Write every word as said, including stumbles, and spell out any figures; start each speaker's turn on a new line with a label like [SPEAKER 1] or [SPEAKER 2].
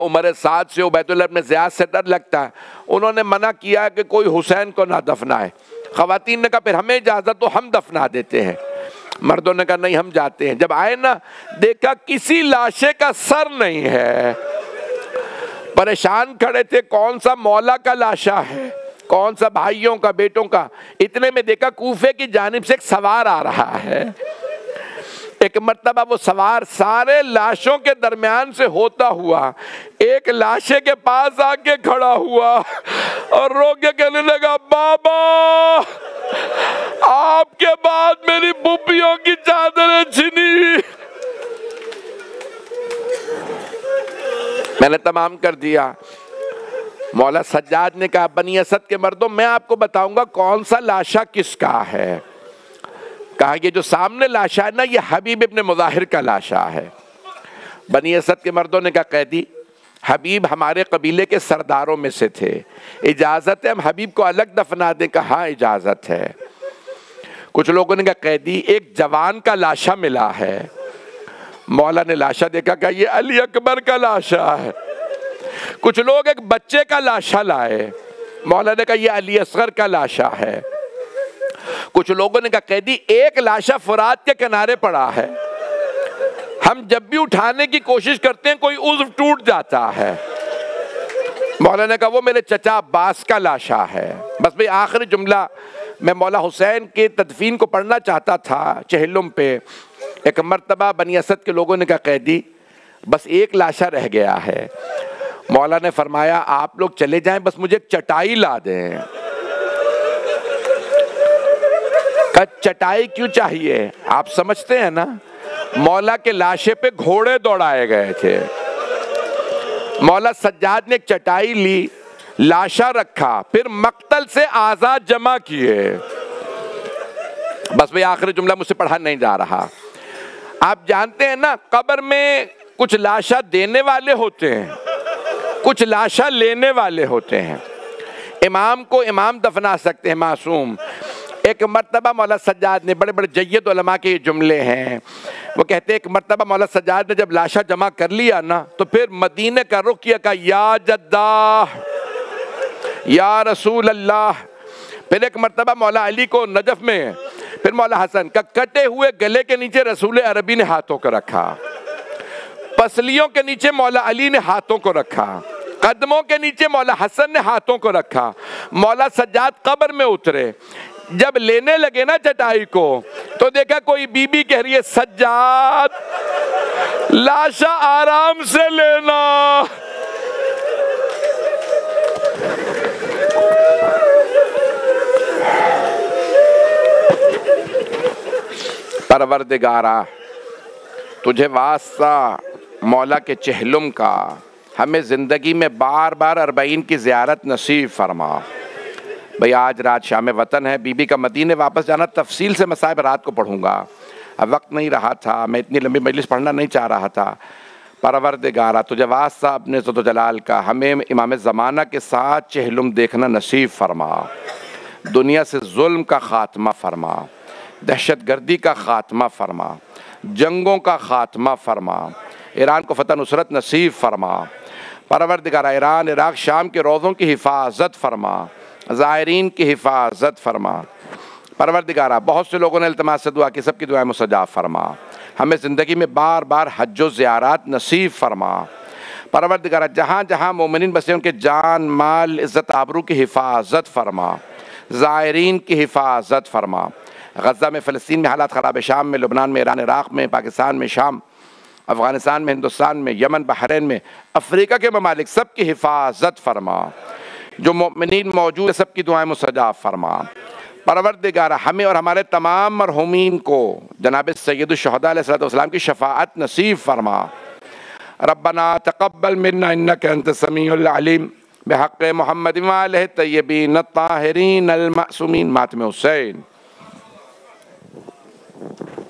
[SPEAKER 1] उमर साद से, उबैदुल्लाह इब्न ज़ियाद से डर लगता है, उन्होंने मना किया कि कोई हुसैन को ना दफनाए। ख़वातीन ने कहा फिर हमें इजाज़त तो हम दफना देते हैं। मर्दों ने कहा नहीं हम जाते हैं। जब आए ना, देखा किसी लाशे का सर नहीं है, परेशान खड़े थे, कौन सा मौला का लाशा है, कौन सा भाइयों का, बेटों का। इतने में देखा कूफे की जानिब से एक सवार आ रहा है। एक मर्तबा वो सवार सारे लाशों के दरमियान से होता हुआ एक लाशे के पास आके खड़ा हुआ और रो के कहने लगा, बाबा आपके बाद मेरी बुब्बियों की चादरें छिनी। मैंने तमाम कर दिया। मौला सज्जाद ने कहा, बनी असद के मर्दों, मैं आपको बताऊंगा कौन सा लाशा किसका है। कहा ये जो सामने लाशा है ना, ये हबीब इब्न मुज़ाहिर का लाशा है। बनी असद के मर्दों ने कहा, कैदी हबीब हमारे कबीले के सरदारों में से थे, इजाज़त है हम हबीब को अलग दफना दें? कहा हाँ इजाज़त है। कुछ लोगों ने कहा, कैदी एक जवान का लाशा मिला है। मौला ने लाशा देखा, कहा ये अली अकबर का लाशा है। कुछ लोग एक बच्चे का लाशा लाए। मौला ने कहा ये अली असगर का लाशा है। कुछ लोगों ने कहा, कैदी एक लाशा फुरात के किनारे पड़ा है, हम जब भी उठाने की कोशिश करते हैं कोई उज़्व टूट जाता है। मौला ने कहा वो मेरे चचा अब्बास का लाशा है। बस भाई आखिरी जुमला मैं मौला हुसैन के तदफीन को पढ़ना चाहता था चहलुम पे। एक मर्तबा बनी असद के लोगों ने कहा, कैदी बस एक लाशा रह गया है। मौला ने फरमाया आप लोग चले जाएं, बस मुझे एक चटाई ला दें। कहा चटाई क्यों चाहिए? आप समझते हैं ना, मौला के लाशे पे घोड़े दौड़ाए गए थे। मौला सज्जाद ने एक चटाई ली, लाशा रखा, फिर मक्तल से आजाद जमा किए। बस भाई आखिरी जुमला मुझसे पढ़ा नहीं जा रहा। आप जानते हैं ना, कब्र में कुछ लाशा देने वाले होते हैं, कुछ लाशा लेने वाले होते हैं। इमाम को इमाम दफना सकते हैं, मासूम। एक मर्तबा मौला सज्जाद ने, बड़े बड़े जय्यद उलमा के जुमले हैं, वो कहते हैं एक मर्तबा मौला सज्जाद ने जब लाशा जमा कर लिया ना, तो फिर मदीने का रुख किया, कहा या जद्दा या रसूल अल्लाह। फिर एक मर्तबा मौला अली को नजफ में, फिर मौला हसन का कटे हुए गले के नीचे रसूल अरबी ने हाथों को रखा, पसलियों के नीचे मौला अली ने हाथों को रखा, कदमों के नीचे मौला हसन ने हाथों को रखा। मौला सज्जाद कब्र में उतरे, जब लेने लगे ना चटाई को, तो देखा कोई बीबी कह रही है, सज्जाद लाशा आराम से लेना। परवरदिगारा तुझे वास्ता मौला के चहलुम का, हमें ज़िंदगी में बार बार अरबईन की ज़ियारत नसीब फरमा। भाई आज रात शाम वतन है, बीबी का मदीने वापस जाना, तफसील से मसाइब रात को पढ़ूंगा, अब वक्त नहीं रहा था, मैं इतनी लंबी मजलिस पढ़ना नहीं चाह रहा था। परवरदिगारा तुझे वास्ता अपने इज़्ज़त जलाल का, हमें इमाम ज़माना के साथ चहलुम देखना नसीब फरमा। दुनिया से जुल्म का ख़ात्मा फरमा, दहशत गर्दी का ख़ात्मा फरमा, जंगों का ख़ात्मा फरमा, ईरान को फ़तह नुसरत नसीब फरमा। परवरदिगारा ईरान, इराक़, शाम के रोज़ों की हिफाजत फरमा, ज़ायरीन की हिफाजत फरमा। परवरदिगारा बहुत से लोगों ने इल्तिमास से दुआ की, सबकी दुआएं मुस्तजाब फरमा। हमें ज़िंदगी में बार बार हज व ज़ियारत नसीब फरमा। परवरदिगारा जहाँ जहाँ मोमिनीन बसे उनके जान माल इज़्ज़त आबरू की हिफाजत फरमा, ज़ायरीन की हिफाजत फरमा। गज़ा में, फ़लस्तीन में हालात ख़राब है, शाम में, लुबनान में, ईरान, इराक़ में, पाकिस्तान में, शाम, अफ़गानिस्तान में, हिंदुस्तान में, यमन, बहरीन में, अफ्रीका के ममालिक, सब की हिफाजत फरमा। जो मोमिनीन मौजूद है सबकी दुआएं मुस्तजाब फरमा। परवरदिगारा हमें और हमारे तमाम मरहूमीन को जनाब सय्यदुश शुहदा अलैहिस्सलाम की शफ़ाअत नसीब फरमा। रब्बना तक़ब्बल मिन्ना इन्नका अंतस समीउल अलीम बिहक़्क़ि मुहम्मद व आलिहि तय्यबीन अत्ताहिरीन अल मासूमीन। मातम हुसैन।